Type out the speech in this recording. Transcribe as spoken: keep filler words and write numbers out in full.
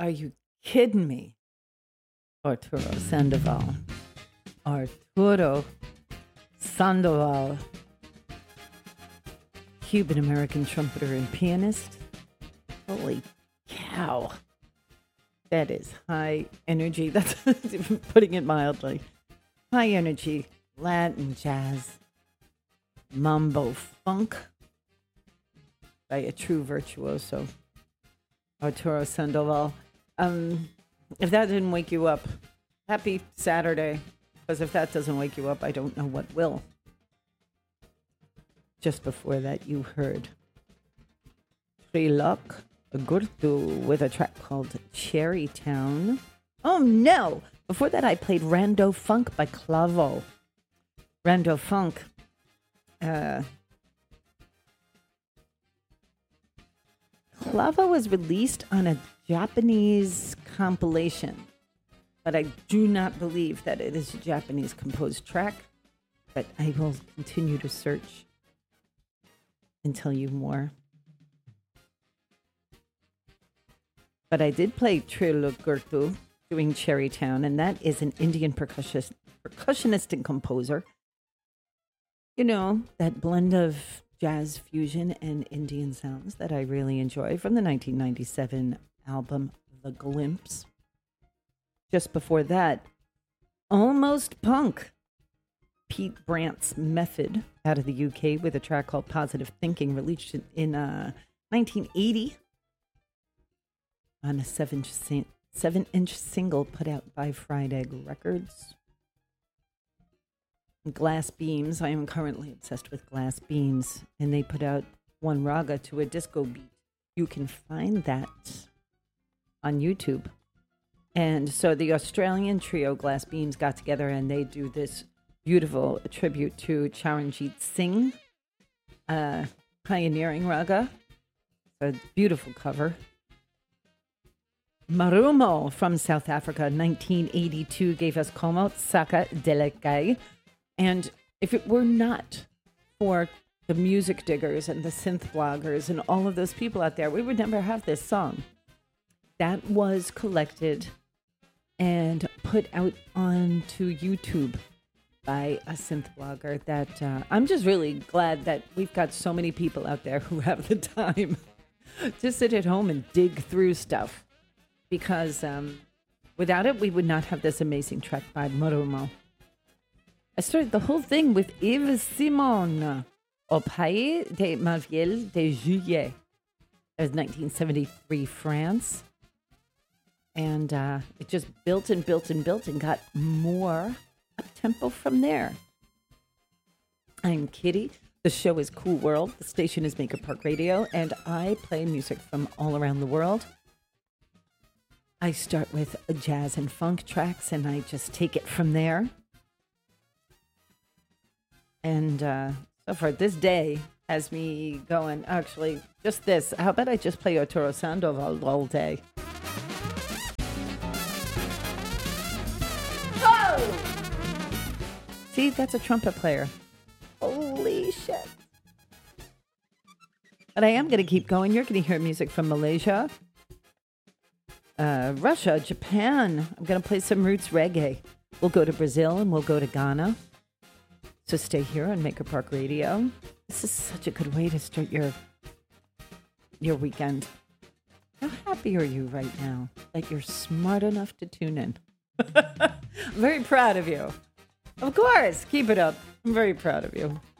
Are you kidding me? Arturo Sandoval. Arturo Sandoval. Cuban-American trumpeter and pianist. Holy cow. That is high energy. That's putting it mildly. High energy, Latin jazz, mambo funk by a true virtuoso, Arturo Sandoval. Um, if that didn't wake you up, happy Saturday. Because if that doesn't wake you up, I don't know what will. Just before that, you heard Trilok Gurtu with a track called Cherry Town. Oh no! Before that, I played Rando Funk by Clavo. Rando Funk. Uh, Clavo was released on a Japanese compilation, but I do not believe that it is a Japanese composed track. But I will continue to search and tell you more. But I did play Trilok Gurtu doing Cherry Town, and that is an Indian percussionist, percussionist and composer. You know, that blend of jazz fusion and Indian sounds that I really enjoy from the nineteen ninety-seven album The Glimpse. Just before that, Almost Punk. Pete Brandt's Method out of the U K with a track called Positive Thinking, released in uh, nineteen eighty on a seven, seven-inch single put out by Fried Egg Records. Glass Beams. I am currently obsessed with Glass Beams, and they put out one raga to a disco beat. You can find that on YouTube. And so the Australian trio Glass Beams got together, and they do this beautiful tribute to Charanjit Singh, uh, pioneering raga. A beautiful cover. Marumo from South Africa, nineteen eighty-two, gave us Como Saka Delekai. And if it were not for the music diggers and the synth bloggers and all of those people out there, we would never have this song. That was collected and put out onto YouTube by a synth blogger that uh, I'm just really glad that we've got so many people out there who have the time to sit at home and dig through stuff. Because um, without it, we would not have this amazing track by Marumo. I started the whole thing with Yves Simon, Au Pays des Merveilles de Juillet. That was nineteen seventy-three France. And uh, it just built and built and built and got more up-tempo from there. I'm Kitty. The show is Cool World. The station is Maker Park Radio. And I play music from all around the world. I start with jazz and funk tracks, and I just take it from there. And uh, so far, this day has me going, actually, just this. How about I just play Arturo Sandoval all day? Oh! See, that's a trumpet player. Holy shit. But I am going to keep going. You're going to hear music from Malaysia, uh, Russia, Japan. I'm going to play some roots reggae. We'll go to Brazil and we'll go to Ghana. So stay here on Maker Park Radio. This is such a good way to start your your weekend. How happy are you right now that you're smart enough to tune in? I'm very proud of you. Of course, keep it up. I'm very proud of you.